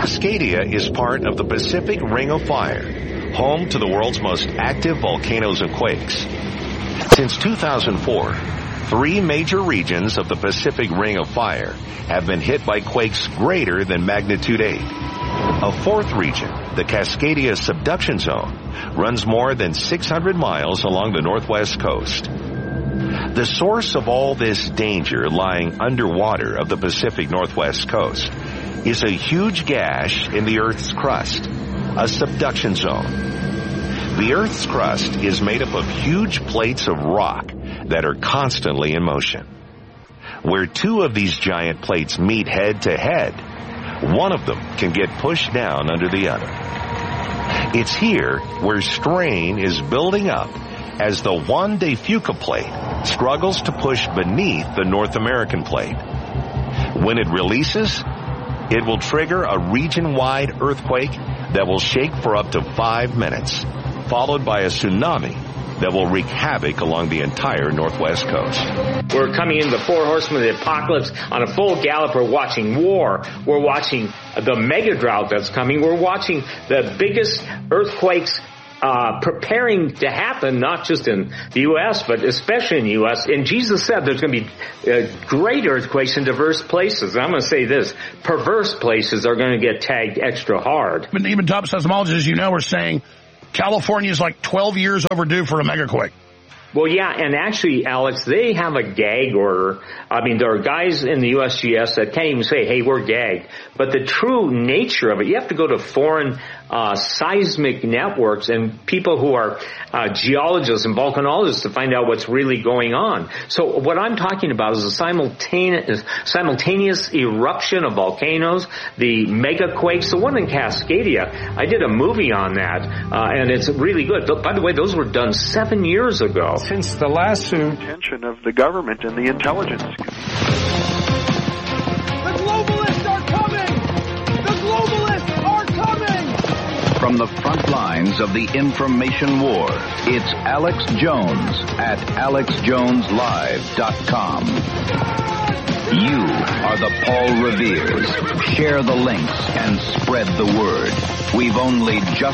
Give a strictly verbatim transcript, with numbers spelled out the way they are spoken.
Cascadia is part of the Pacific Ring of Fire, home to the world's most active volcanoes and quakes. Since two thousand four, three major regions of the Pacific Ring of Fire have been hit by quakes greater than magnitude eight. A fourth region, the Cascadia Subduction Zone, runs more than six hundred miles along the northwest coast. The source of all this danger lying underwater of the Pacific Northwest coast is a huge gash in the Earth's crust, a subduction zone. The Earth's crust is made up of huge plates of rock that are constantly in motion. Where two of these giant plates meet head to head, one of them can get pushed down under the other. It's here where strain is building up as the Juan de Fuca plate struggles to push beneath the North American plate. When it releases, it will trigger a region-wide earthquake that will shake for up to five minutes, followed by a tsunami that will wreak havoc along the entire northwest coast. We're coming into the four horsemen of the apocalypse on a full gallop. We're watching war. We're watching the mega drought that's coming. We're watching the biggest earthquakes Uh, preparing to happen, not just in the U S, but especially in the U S. And Jesus said there's going to be uh, great earthquakes in diverse places. And I'm going to say this, perverse places are going to get tagged extra hard. But even top seismologists, as you know, are saying California is like twelve years overdue for a megaquake. Well, yeah, and actually, Alex, they have a gag order. I mean, there are guys in the U S G S that can't even say, hey, we're gagged. But the true nature of it, you have to go to foreign uh seismic networks and people who are uh geologists and volcanologists to find out what's really going on. So what I'm talking about is a simultaneous simultaneous eruption of volcanoes, the megaquakes. The one in Cascadia, I did a movie on that, uh and it's really good. By the way, those were done seven years ago. Since the last suit, attention of the government and the intelligence. The globalists are coming! The globalists are coming! From the front lines of the information war, it's Alex Jones at alex jones live dot com. You are the Paul Reveres. Share the links and spread the word. We've only just